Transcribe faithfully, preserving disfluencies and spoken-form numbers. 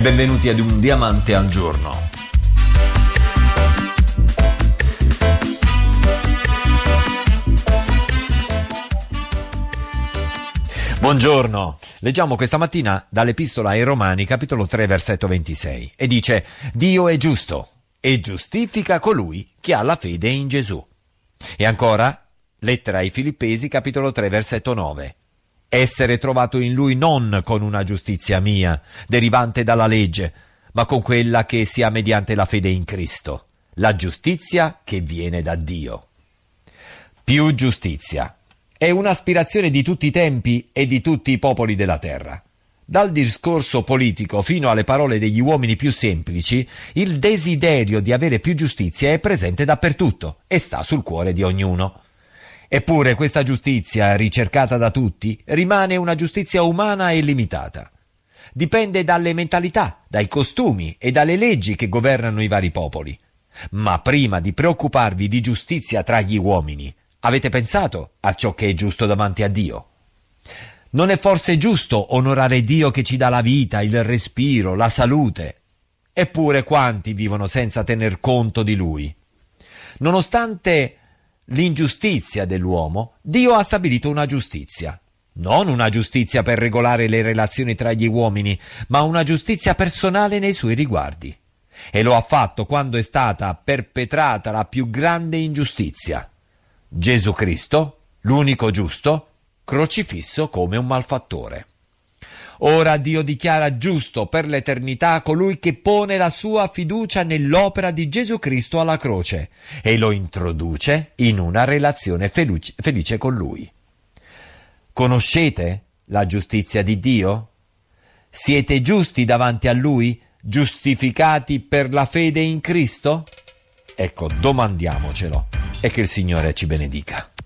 Benvenuti ad un diamante al giorno. Buongiorno. Leggiamo questa mattina dall'Epistola ai Romani, capitolo tre, versetto ventisei, e dice: Dio è giusto e giustifica colui che ha la fede in Gesù. E ancora, lettera ai Filippesi, capitolo tre, versetto nove. Essere trovato in lui non con una giustizia mia, derivante dalla legge, ma con quella che si ha mediante la fede in Cristo, la giustizia che viene da Dio. Più giustizia. È un'aspirazione di tutti i tempi e di tutti i popoli della terra. Dal discorso politico fino alle parole degli uomini più semplici, il desiderio di avere più giustizia è presente dappertutto e sta sul cuore di ognuno. Eppure questa giustizia, ricercata da tutti, rimane una giustizia umana e limitata. Dipende dalle mentalità, dai costumi e dalle leggi che governano i vari popoli. Ma prima di preoccuparvi di giustizia tra gli uomini, avete pensato a ciò che è giusto davanti a Dio? Non è forse giusto onorare Dio che ci dà la vita, il respiro, la salute? Eppure quanti vivono senza tener conto di Lui? Nonostante l'ingiustizia dell'uomo, Dio ha stabilito una giustizia. Non una giustizia per regolare le relazioni tra gli uomini, ma una giustizia personale nei suoi riguardi. E lo ha fatto quando è stata perpetrata la più grande ingiustizia. Gesù Cristo, l'unico giusto, crocifisso come un malfattore. Ora Dio dichiara giusto per l'eternità colui che pone la sua fiducia nell'opera di Gesù Cristo alla croce e lo introduce in una relazione felice, felice con Lui. Conoscete la giustizia di Dio? Siete giusti davanti a Lui, giustificati per la fede in Cristo? Ecco, domandiamocelo e che il Signore ci benedica.